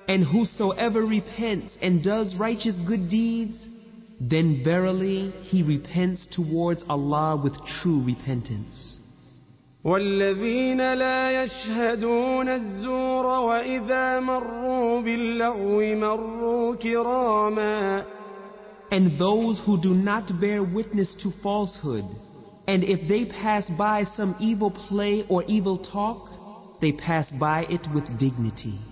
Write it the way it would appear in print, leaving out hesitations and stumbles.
And whosoever repents and does righteous good deeds, then verily he repents towards Allah with true repentance. والذين لا يشهدون الزور وإذا مروا باللغو مروا كراما. And those who do not bear witness to falsehood, and if they pass by some evil play or evil talk, they pass by it with dignity.